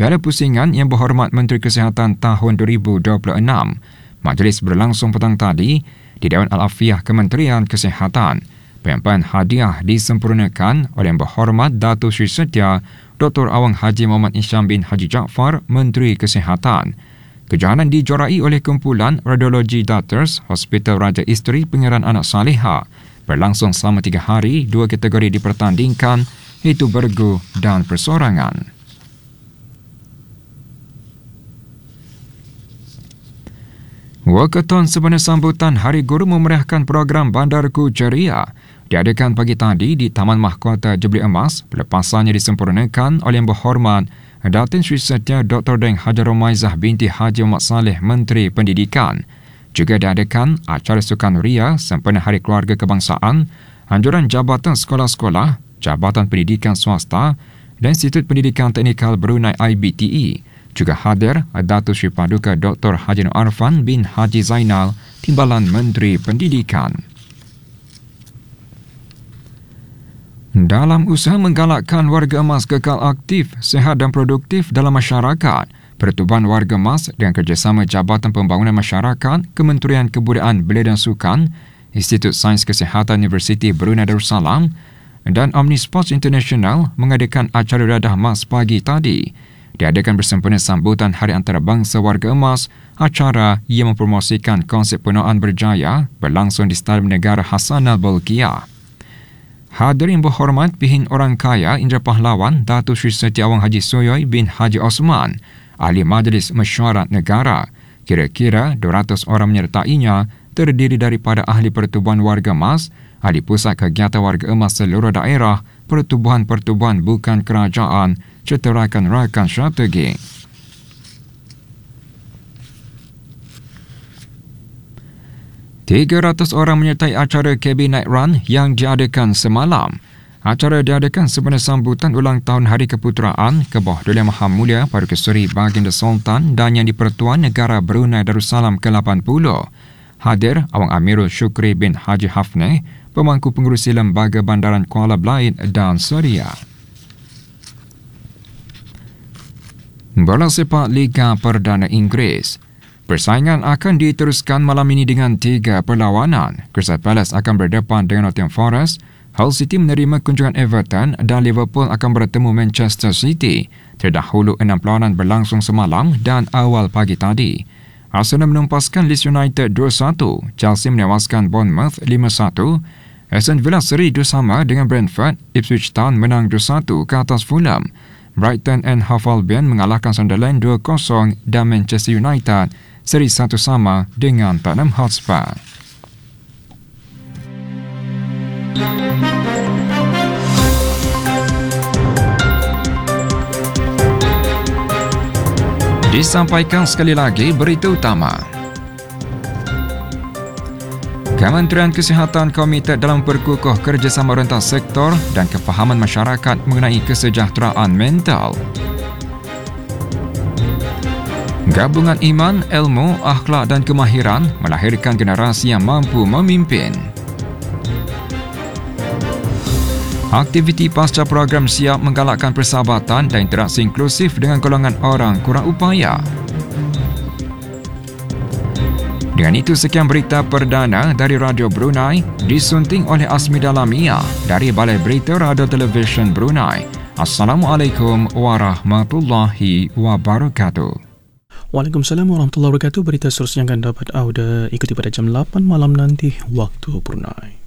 Piala Pusingan Yang Berhormat Menteri Kesihatan tahun 2026. Majlis berlangsung petang tadi di Dewan Al-Afiah Kementerian Kesihatan. Penyampaian hadiah disempurnakan oleh Yang Berhormat Datuk Seri Setia Dr. Awang Haji Muhammad Isham bin Haji Jaafar, Menteri Kesihatan. Kejohanan dijorai oleh kumpulan Radiologi Doctors Hospital Raja Isteri Pengeran Anak Saleha. Berlangsung selama 3 hari, 2 kategori dipertandingkan, iaitu bergu dan persorangan. Wakaton sebenar sambutan Hari Guru memeriahkan program Bandarku Ceria diadakan pagi tadi di Taman Mahkota Jubli Emas. Pelepasannya disempurnakan oleh Yang Berhormat Datin Sri Setia Dr. Deng Haji Romaizah binti Haji Muhammad Saleh, Menteri Pendidikan. Juga diadakan acara sukan ria sempena Hari Keluarga Kebangsaan, anjuran Jabatan Sekolah-Sekolah, Jabatan Pendidikan Swasta dan Institut Pendidikan Teknikal Brunei IBTE. Juga hadir Datuk Seri Paduka Dr. Haji Nur Arfan bin Haji Zainal, Timbalan Menteri Pendidikan. Dalam usaha menggalakkan warga emas kekal aktif, sihat dan produktif dalam masyarakat, Pertubuhan Warga Emas dengan kerjasama Jabatan Pembangunan Masyarakat, Kementerian Kebudayaan Belia dan Sukan, Institut Sains Kesihatan Universiti Brunei Darussalam dan Omnisports International mengadakan acara radah emas pagi tadi. Diadakan bersempena sambutan Hari Antarabangsa Warga Emas. Acara yang mempromosikan konsep penuaan berjaya berlangsung di Stadium Negara Hassan Al-Bolkiah. Hadirin berhormat Pihin Orang Kaya Indra Pahlawan Datuk Seri Setia Awang Haji Soyoy bin Haji Osman, Ahli Majlis Mesyuarat Negara. Kira-kira 200 orang menyertainya, terdiri daripada Ahli Pertubuhan Warga Emas, Ahli Pusat Kegiatan Warga Emas seluruh daerah, pertubuhan-pertubuhan bukan kerajaan, serta rakan-rakan strategi. $300 orang menyertai acara KB Night Run yang diadakan semalam. Acara diadakan sebenar sambutan ulang tahun Hari Keputeraan ke bawah Duli Maha Mulia Paduka Seri Baginda Sultan dan Yang di-Pertuan Negara Brunei Darussalam ke-80. Hadir Awang Amirul Syukri bin Haji Hafneh, Pemangku Pengurusi Lembaga Bandaran Kuala Belait dan Suria. Bola sepak Liga Perdana Inggeris. Persaingan akan diteruskan malam ini dengan 3 perlawanan. Crystal Palace akan berdepan dengan Nottingham Forest, Hull City menerima kunjungan Everton dan Liverpool akan bertemu Manchester City. Terdahulu 6 perlawanan berlangsung semalam dan awal pagi tadi. Arsenal menumpaskan Leeds United 2-1, Chelsea menewaskan Bournemouth 5-1, Aston Villa seri 2-2 dengan Brentford, Ipswich Town menang 2-1 ke atas Fulham, Brighton and Hove Albion mengalahkan Sunderland 2-0 dan Manchester United seri 1-1 dengan Tottenham Hotspur. Disampaikan sekali lagi berita utama. Kementerian Kesihatan komited dalam perkukuh kerjasama rentas sektor dan kefahaman masyarakat mengenai kesejahteraan mental. Gabungan iman, ilmu, akhlak dan kemahiran melahirkan generasi yang mampu memimpin. Aktiviti pasca program siap menggalakkan persahabatan dan interaksi inklusif dengan golongan orang kurang upaya. Dengan itu, sekian berita perdana dari Radio Brunei, disunting oleh Asmida Lamia dari Balai Berita Radio Televisyen Brunei. Assalamualaikum warahmatullahi wabarakatuh. Waalaikumsalam warahmatullahi wabarakatuh. Berita seterusnya akan dapat anda ikuti pada jam 8 malam nanti waktu Brunei.